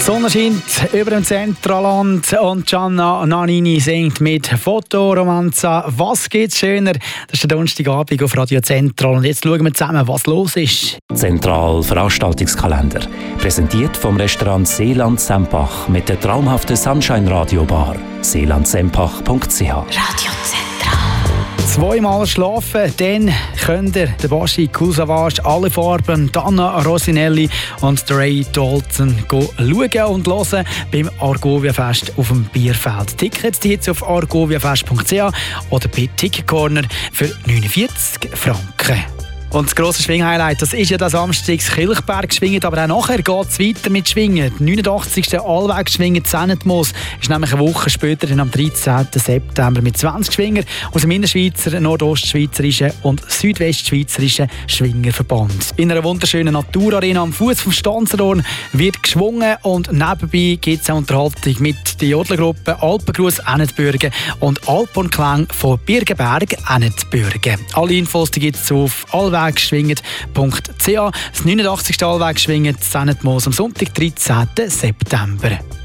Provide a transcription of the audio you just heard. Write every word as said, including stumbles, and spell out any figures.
Sonne scheint über dem Zentralland und Gianna Nannini singt mit Fotoromanza. Was gibt's schöner? Das ist der Donnerstagabend auf Radio Zentral. Und jetzt schauen wir zusammen, was los ist. Zentral Veranstaltungskalender. Präsentiert vom Restaurant Seeland Sempach mit der traumhaften Sunshine Radio Bar. seeland sempach punkt c h. Radio Zentral. Zweimal schlafen, dann könnt ihr den Baschi Kusavage, alle Farben, Dana Rosinelli und Ray Dalton schauen und hören beim Argovia Fest auf dem Bierfeld. Tickets jetzt auf argoviafest punkt c h oder bei Ticket Corner für neunundvierzig Franken. Und das grosse Schwinghighlight, das ist ja das Samstag Kilchberg schwingen, aber auch nachher geht es weiter mit Schwingen. neunundachtzigste Allweg schwingen Zennetmoos ist nämlich eine Woche später, am dreizehnten September, mit zwanzig Schwinger aus dem Innerschweizer, Nordostschweizerischen und Südwestschweizerischen Schwingerverband. In einer wunderschönen Naturarena am Fuß vom Stanzerhorn wird geschwungen und nebenbei gibt es eine Unterhaltung mit der Jodlergruppe Alpengruß Ennetbürgen und Alpenklang von Birgenberg Ennetbürgen. Alle Infos gibt es auf allweg schwingen punkt c h. Das neunundachtzigste Allweg schwingen Zennetmoos am Sonntag, dreizehnten September.